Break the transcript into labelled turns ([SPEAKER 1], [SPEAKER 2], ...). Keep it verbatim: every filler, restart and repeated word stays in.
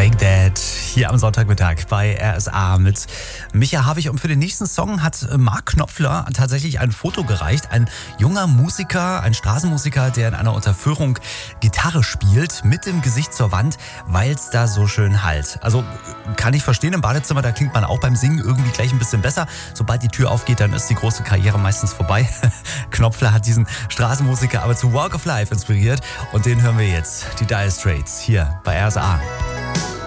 [SPEAKER 1] Like That hier am Sonntagmittag bei R S A mit Micha Havig. Und für den nächsten Song hat Mark Knopfler tatsächlich ein Foto gereicht. Ein junger Musiker, ein Straßenmusiker, der in einer Unterführung Gitarre spielt, mit dem Gesicht zur Wand, weil es da so schön hallt. Also kann ich verstehen, im Badezimmer, da klingt man auch beim Singen irgendwie gleich ein bisschen besser. Sobald die Tür aufgeht, dann ist die große Karriere meistens vorbei. Knopfler hat diesen Straßenmusiker aber zu Walk of Life inspiriert und den hören wir jetzt. Die Dire Straits hier bei R S A.